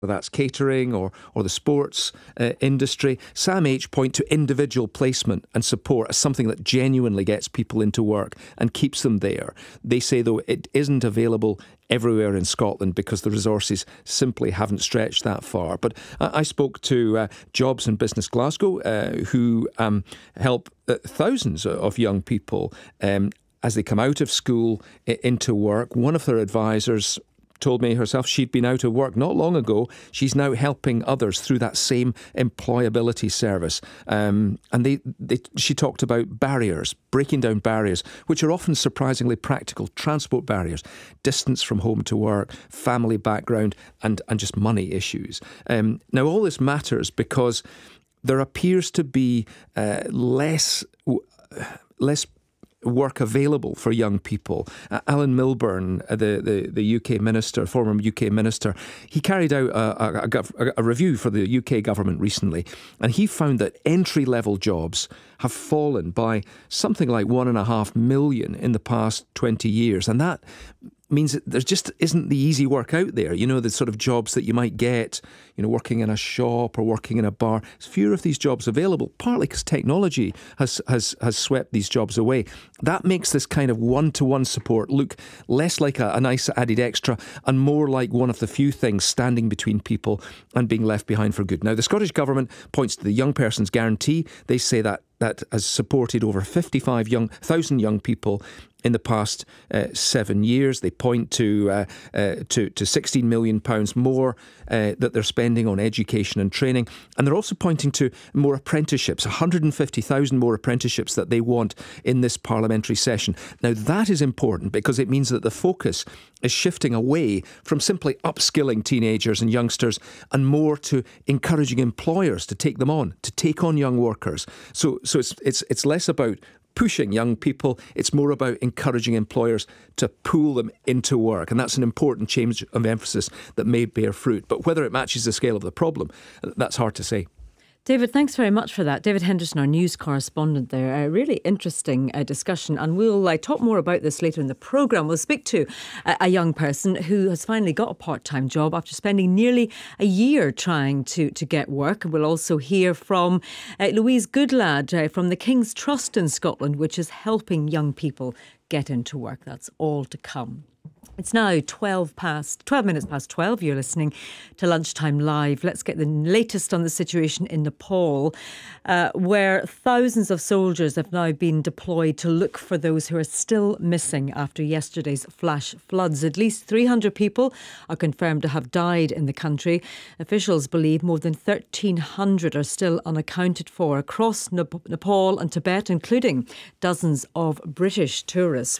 whether that's catering or the sports industry. SAMH point to individual placement and support as something that genuinely gets people into work and keeps them there. They say, though, it isn't available everywhere in Scotland because the resources simply haven't stretched that far. But I spoke to Jobs and Business Glasgow, who help thousands of young people as they come out of school into work. One of their advisors told me herself she'd been out of work not long ago. She's now helping others through that same employability service. And she talked about barriers, breaking down barriers, which are often surprisingly practical. Transport barriers, distance from home to work, family background, and just money issues. Now, all this matters because there appears to be less work available for young people. Alan Milburn, the UK minister, former UK minister, he carried out a review for the UK government recently, and he found that entry-level jobs have fallen by something like 1.5 million in the past 20 years. And that means that there just isn't the easy work out there. You know, the sort of jobs that you might get, you know, working in a shop or working in a bar. There's fewer of these jobs available, partly because technology has swept these jobs away. That makes this kind of one-to-one support look less like a nice added extra and more like one of the few things standing between people and being left behind for good. Now, the Scottish Government points to the Young Person's Guarantee. They say that has supported over 55,000 young people in the past 7 years. They point to £16 million more that they're spending on education and training. And they're also pointing to more apprenticeships, 150,000 more apprenticeships that they want in this parliamentary session. Now, that is important because it means that the focus is shifting away from simply upskilling teenagers and youngsters and more to encouraging employers to take them on, to take on young workers. So it's less about pushing young people, it's more about encouraging employers to pull them into work. And that's an important change of emphasis that may bear fruit. But whether it matches the scale of the problem, that's hard to say. David, thanks very much for that. David Henderson, our news correspondent there. A really interesting discussion. And we'll talk more about this later in the programme. We'll speak to a young person who has finally got a part-time job after spending nearly a year trying to get work. And we'll also hear from Louise Goodlad from the King's Trust in Scotland, which is helping young people get into work. That's all to come. It's now 12 minutes past 12. You're listening to Lunchtime Live. Let's get the latest on the situation in Nepal, where thousands of soldiers have now been deployed to look for those who are still missing after yesterday's flash floods. At least 300 people are confirmed to have died in the country. Officials believe more than 1,300 are still unaccounted for across Nepal and Tibet, including dozens of British tourists.